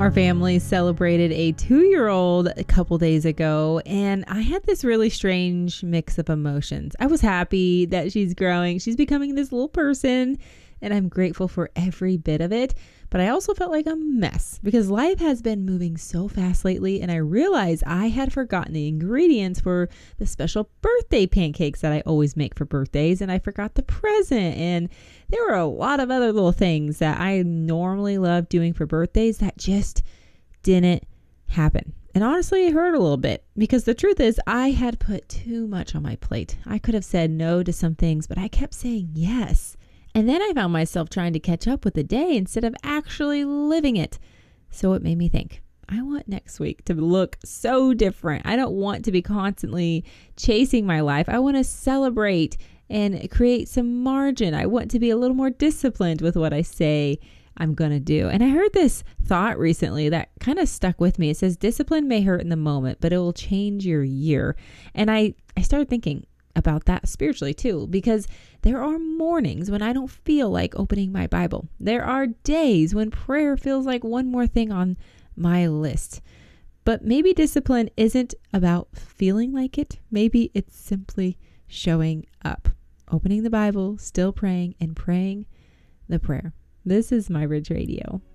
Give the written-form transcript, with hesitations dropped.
Our family celebrated a 2-year-old a couple days ago, and I had this really strange mix of emotions. I was happy that she's growing. She's becoming this little person, and I'm grateful for every bit of it. But I also felt like a mess because life has been moving so fast lately, and I realized I had forgotten the ingredients for the special birthday pancakes that I always make for birthdays, and I forgot the present. And there were a lot of other little things that I normally love doing for birthdays that just didn't happen. And honestly, it hurt a little bit because the truth is I had put too much on my plate. I could have said no to some things, but I kept saying yes. And then I found myself trying to catch up with the day instead of actually living it. So it made me think, I want next week to look so different. I don't want to be constantly chasing my life. I want to celebrate and create some margin. I want to be a little more disciplined with what I say I'm going to do. And I heard this thought recently that kind of stuck with me. It says, discipline may hurt in the moment, but it will change your year. And I started thinking about that spiritually too, because there are mornings when I don't feel like opening my Bible. There are days when prayer feels like one more thing on my list. But maybe discipline isn't about feeling like it. Maybe it's simply showing up, opening the Bible, still praying, and praying the prayer. This is My Ridge Radio.